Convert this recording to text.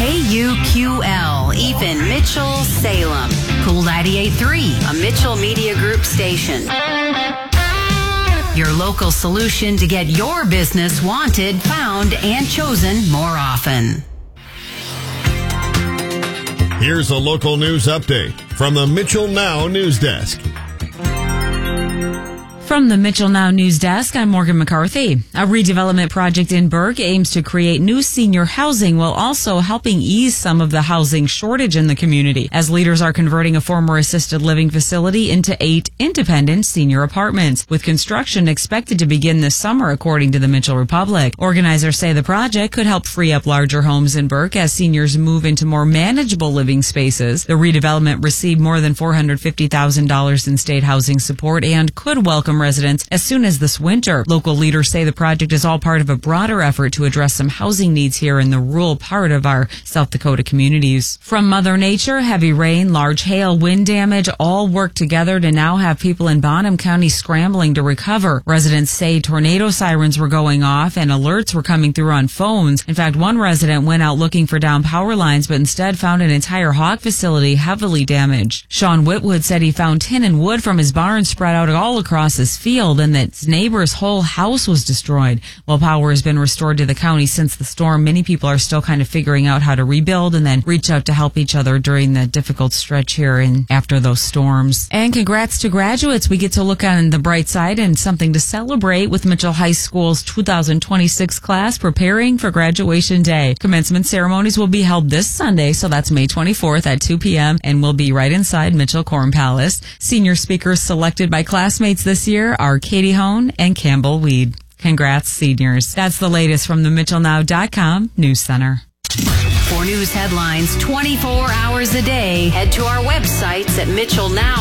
KUQL, even Mitchell, Salem. Cool 98.3, a Mitchell Media Group station. Your local solution to get your business wanted, found, and chosen more often. Here's a local news update from the Mitchell Now News Desk. From the Mitchell Now News Desk, I'm Morgan McCarthy. A redevelopment project in Burke aims to create new senior housing while also helping ease some of the housing shortage in the community, as leaders are converting a former assisted living facility into 8 independent senior apartments, with construction expected to begin this summer, according to the Mitchell Republic. Organizers say the project could help free up larger homes in Burke as seniors move into more manageable living spaces. The redevelopment received more than $450,000 in state housing support and could welcome residents as soon as this winter. Local leaders say the project is all part of a broader effort to address some housing needs here in the rural part of our South Dakota communities. From Mother Nature, heavy rain, large hail, wind damage all work together to now have people in Bonham County scrambling to recover. Residents say tornado sirens were going off and alerts were coming through on phones. In fact, one resident went out looking for down power lines but instead found an entire hog facility heavily damaged. Sean Whitwood said he found tin and wood from his barn spread out all across his field and that his neighbor's whole house was destroyed. While power has been restored to the county since the storm, many people are still kind of figuring out how to rebuild and then reach out to help each other during the difficult stretch here and after those storms. And congrats to graduates. We get to look on the bright side and something to celebrate with Mitchell High School's 2026 class preparing for graduation day. Commencement ceremonies will be held this Sunday, so that's May 24th at 2 p.m. and will be right inside Mitchell Corn Palace. Senior speakers selected by classmates this year are Katie Hone and Campbell Weed. Congrats, seniors. That's the latest from the MitchellNow.com News Center. For news headlines 24 hours a day, head to our websites at MitchellNow.